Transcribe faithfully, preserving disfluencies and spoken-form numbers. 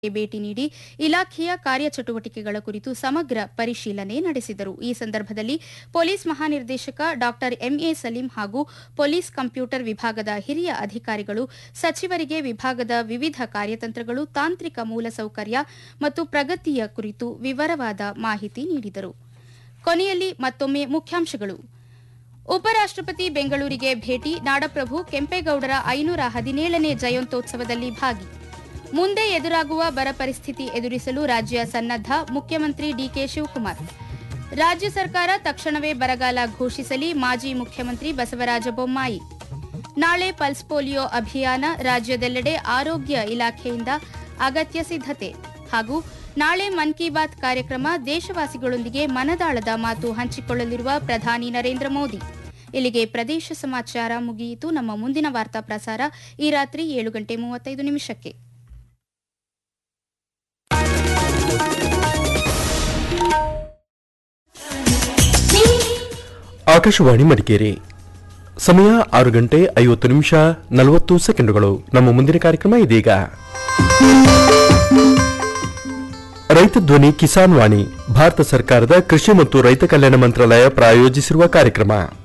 ಭೇಟಿ ನೀಡಿ ಇಲಾಖೆಯ ಕಾರ್ಯಚಟುವಟಿಕೆಗಳ ಕುರಿತು ಸಮಗ್ರ ಪರಿಶೀಲನೆ ನಡೆಸಿದರು. ಈ ಸಂದರ್ಭದಲ್ಲಿ ಪೊಲೀಸ್ ಮಹಾನಿರ್ದೇಶಕ ಡಾ ಎಂಎ ಸಲೀಂ ಹಾಗೂ ಪೊಲೀಸ್ ಕಂಪ್ಯೂಟರ್ ವಿಭಾಗದ ಹಿರಿಯ ಅಧಿಕಾರಿಗಳು ಸಚಿವರಿಗೆ ವಿಭಾಗದ ವಿವಿಧ ಕಾರ್ಯತಂತ್ರಗಳು, ತಾಂತ್ರಿಕ ಮೂಲಸೌಕರ್ಯ ಮತ್ತು ಪ್ರಗತಿಯ ಕುರಿತು ವಿವರವಾದ ಮಾಹಿತಿ ನೀಡಿದರು. ಕೊನೆಯಲ್ಲಿ ಮತ್ತೊಮ್ಮೆ ಮುಖ್ಯಾಂಶಗಳು. ಉಪರಾಷ್ಟಪತಿ ಬೆಂಗಳೂರಿಗೆ ಭೇಟಿ, ನಾಡಪ್ರಭು ಕೆಂಪೇಗೌಡರ ಐನೂರ ಹದಿನೇಳನೇ ಜಯಂತ್ಯೋತ್ಸವದಲ್ಲಿ ಭಾಗಿ. ಮುಂದೆ ಎದುರಾಗುವ ಬರ ಪರಿಸ್ಥಿತಿ ಎದುರಿಸಲು ರಾಜ್ಯ ಸನ್ನದ್ಧ, ಮುಖ್ಯಮಂತ್ರಿ ಡಿಕೆ ಶಿವಕುಮಾರ್. ರಾಜ್ಯ ಸರ್ಕಾರ ತಕ್ಷಣವೇ ಬರಗಾಲ ಘೋಷಿಸಲಿ, ಮಾಜಿ ಮುಖ್ಯಮಂತ್ರಿ ಬಸವರಾಜ ಬೊಮ್ಮಾಯಿ. ನಾಳೆ ಪಲ್ಸ್ ಪೋಲಿಯೋ ಅಭಿಯಾನ, ರಾಜ್ಯದೆಲ್ಲೆಡೆ ಆರೋಗ್ಯ ಇಲಾಖೆಯಿಂದ ಅಗತ್ಯ ಸಿದ್ಧತೆ. ಹಾಗೂ ನಾಳೆ ಮನ್ ಕಿ ಬಾತ್ ಕಾರ್ಯಕ್ರಮ, ದೇಶವಾಸಿಗಳೊಂದಿಗೆ ಮನದಾಳದ ಮಾತು ಹಂಚಿಕೊಳ್ಳಲಿರುವ ಪ್ರಧಾನಿ ನರೇಂದ್ರ ಮೋದಿ. ಇಲ್ಲಿಗೆ ಪ್ರದೇಶ ಸಮಾಚಾರ ಮುಗಿಯಿತು. ನಮ್ಮ ಮುಂದಿನ ವಾರ್ತಾ ಪ್ರಸಾರ ಈ ರಾತ್ರಿ ಏಳು ಗಂಟೆ ಮೂವತ್ತೈದು ನಿಮಿಷಕ್ಕೆ. ಆಕಾಶವಾಣಿ ಮಡಿಕೇರಿ. ಸಮಯ ಆರು ಗಂಟೆ ಐವತ್ತು ನಿಮಿಷ ನಲವತ್ತು ಸೆಕೆಂಡುಗಳು. ನಮ್ಮ ಮುಂದಿನ ಕಾರ್ಯಕ್ರಮ ಇದೀಗ. ರೈತ ಧ್ವನಿ ಕಿಸಾನ್ ವಾಣಿ, ಭಾರತ ಸರ್ಕಾರದ ಕೃಷಿ ಮತ್ತು ರೈತ ಕಲ್ಯಾಣ ಮಂತ್ರಾಲಯ ಪ್ರಾಯೋಜಿಸಿರುವ ಕಾರ್ಯಕ್ರಮ.